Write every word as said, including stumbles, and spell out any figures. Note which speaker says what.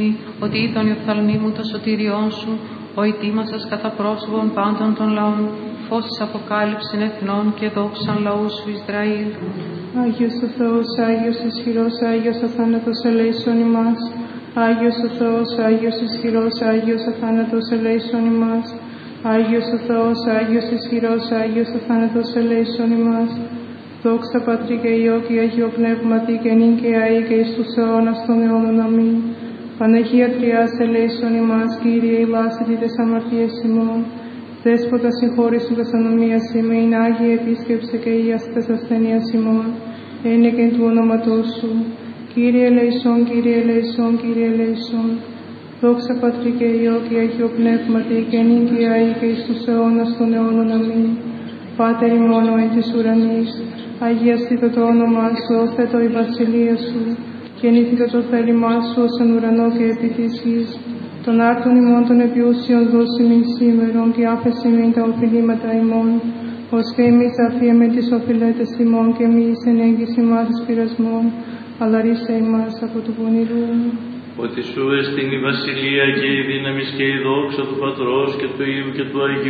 Speaker 1: ότι είδον η οφθαλμή μου το σωτήριόν σου, ο ετοίμασας κατά πρόσωπον πάντων των λαών, φως της αποκάλυψην εθνών και δόξαν λαού σου Ισραήλ.
Speaker 2: Άγιος ο Θεός, Άγιος ισχυρός, Άγιος αθάνατος ελέησον ημάς. Άγιος ο Θεός, Άγιος ισχυρός, Άγιος αθάνατος ελέησον ημάς. Άγιος ο Θεός, Άγιος ισχυρός, Άγιος αθάνατος ελέησον ημάς. Δόξα Πατρί και Υιό και Αγίο Πνεύματι και νυν και αεί και εις τους αιώνας των αιώνων. Αμήν. Παναγία Τριάς ελέησον ημάς, Κύριε ηλάσητη τες αμαρτίες ημών. Δέσποτα συγχώρησον τες ανομίας ημών, Άγιε επίσκεψε και ίας τες ασθενείας ημών. Ένε και του όνοματός σου. Κύριε ελέησον, Κύριε ελέησον, Κύριε ελέησον. Δόξα Πατρί και Υιό και Αγίο Πνεύματι και νυν και αεί και εις τους αιώνας των αιώνων. Αμήν. Πάτερ ημών ο εν της ουρανής, αγιαστήτω το όνομά σου, όθετο η βασιλεία σου, γεννήθητο το θέλημά σου ως εν ουρανό και επί της γης. Των άρτων ημών των επιούσιων δώσει μην σήμερον και άφεση μην τα οφειλήματα ημών, ως και εμείς αφίεμε τις οφειλέτες ημών και μη εις εν έγκυς ημάς εις πειρασμών, αλλά ρίσε ημάς από του πονηρού.
Speaker 3: Ότι σου εστίν η βασιλεία και η δύναμις και η δόξα του Πατρός και του Υιού και του Αγίου